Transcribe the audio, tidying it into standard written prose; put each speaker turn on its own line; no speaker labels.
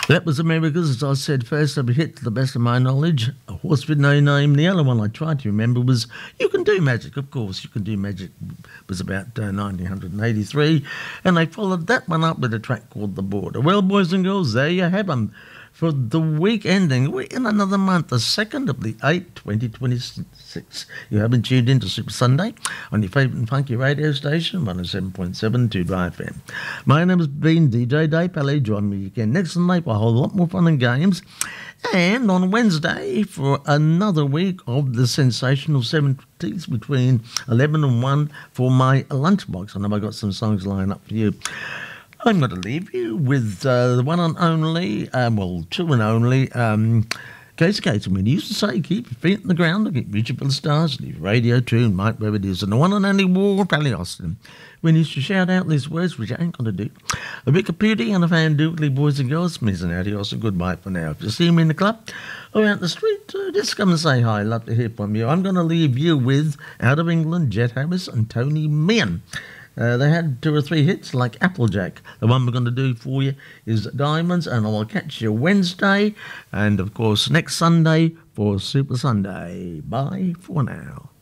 That was America's, as I said, first ever hit, to the best of my knowledge. A Horse with No Name. The other one I tried to remember was You Can Do Magic. Of course, You Can Do Magic was about 1983. And they followed that one up with a track called The Border. Well, boys and girls, there you have them. For the week ending, we're in another month, the 2nd of the 8th, 2026. You haven't tuned in to Super Sunday on your favourite and funky radio station, 107.7 Dry FM. My name has been DJ Dave Pally. Join me again next Sunday for a whole lot more fun and games. And on Wednesday for another week of the sensational 70s between 11 and 1 for my lunchbox. I know I've got some songs lined up for you. I'm going to leave you with the one and only, two and only, Casey Kasem. When he used to say, keep your feet on the ground, keep reaching for the stars, leave radio tune, Mike, wherever it is, and the one and only War Pally Austin. When he used to shout out these words, which I ain't going to do. A big beauty and a fan doodly, boys and girls. Means an adios and goodbye for now. If you see me in the club or out the street, just come and say hi. Love to hear from you. I'm going to leave you with, out of England, Jet Harris and Tony Meehan. They had 2 or 3 hits like Applejack. The one we're going to do for you is Diamonds, and I'll catch you Wednesday and, of course, next Sunday for Super Sunday. Bye for now.